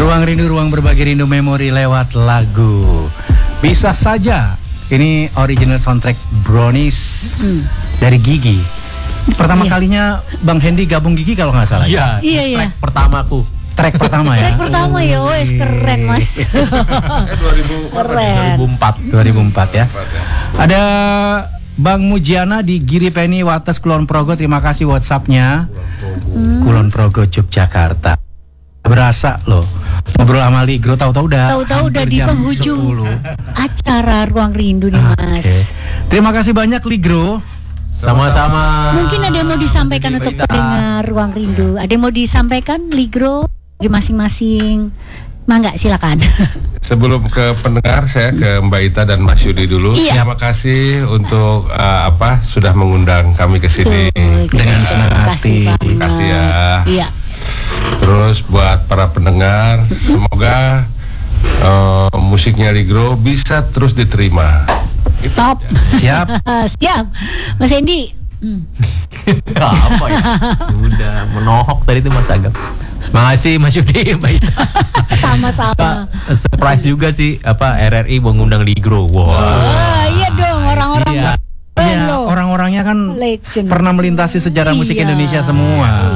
Ruang rindu, ruang berbagi rindu memori lewat lagu. Bisa saja. Ini original soundtrack Brownies dari Gigi. Pertama kalinya Bang Hendy gabung Gigi kalau nggak salah. Iya. Track pertamaku. Track pertama ya. Track pertama ya, wes keren mas. 2004 ya. Ada Bang Mujiana di Giri Penny Wates Kulon Progo. Terima kasih WhatsApp-nya. Kulon Progo Yogyakarta. Berasa loh ngobrol sama Ligro, tahu-tahu udah di penghujung acara Ruang Rindu nih mas. Terima kasih banyak Ligro. Sama-sama. Mungkin ada yang mau disampaikan untuk pendengar Ruang Rindu. Ada yang mau disampaikan Ligro di masing-masing. Mangga silakan. Sebelum ke pendengar, saya ke Mbak Ita dan Mas Yudi dulu. Iya. Terima kasih untuk sudah mengundang kami ke sini. Dengan senang hati. Terima kasih ya. Iya. Terus buat para pendengar, semoga musiknya Ligro bisa terus diterima. Top. Siap. Siap. Mas Hendy. Apa ya? Udah menohok tadi itu Mas Agam. Makasih Mas Yudi, Mbak Ita. Sama-sama. Surprise juga sih RRI mengundang Ligro. Wah, iya dong orang-orang. Iya. Iya, orang-orangnya kan Legend. pernah melintasi sejarah musik Iya. Indonesia semua.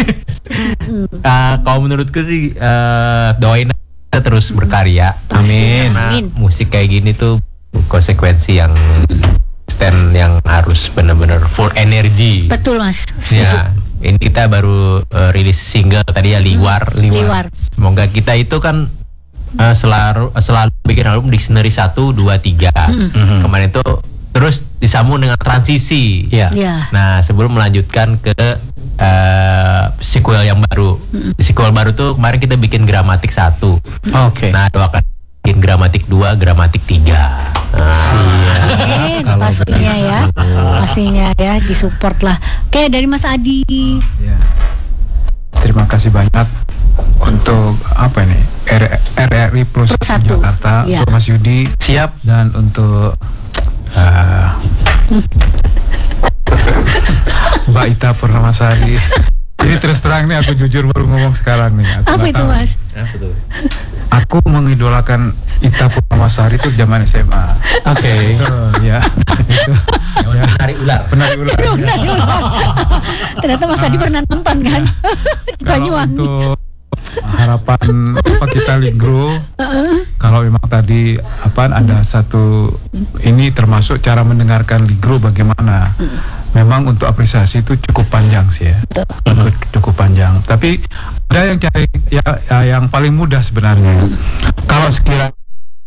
Kalau menurutku sih doain kita terus berkarya. Amin. Karena Amin. musik kayak gini tuh konsekuensi yang stand yang harus benar-benar full energi. Betul mas. Ya, ini kita baru rilis single tadi ya Liwar. Liwar. Semoga kita itu kan selalu bikin album Dictionary 1, 2, 3. Kemarin itu terus disambung dengan transisi. Iya. Iya. Nah, sebelum melanjutkan ke sequel yang baru. Sequel baru tuh kemarin kita bikin Gramatik 1. Oke. Nah, doakan bikin Gramatik 2, Gramatik 3. Amin, pastinya ya. Pastinya ya disupport lah. Oke, dari Mas Adi. Ya. Terima kasih banyak untuk RRI Plus Satu. Jakarta, Ya. untuk Mas Yudi, Siap. dan untuk Mbak Ita Purnamasari. Jadi terus terang nih, aku jujur baru ngomong sekarang nih. Aku Apa nggak itu tahu. mas? Aku mengidolakan Ita Purnamasari itu zaman SMA. Oke. Ya. Itu. Ya. Penari ular. Penari ular. Ternyata Mas Adi pernah nonton kan? Di Kalau Banyuwangi. untuk harapan kita Ligro, kalau memang tadi ada satu ini termasuk cara mendengarkan Ligro bagaimana. Memang untuk apresiasi itu cukup panjang sih ya. Cukup panjang. Tapi ada yang cari yang paling mudah sebenarnya.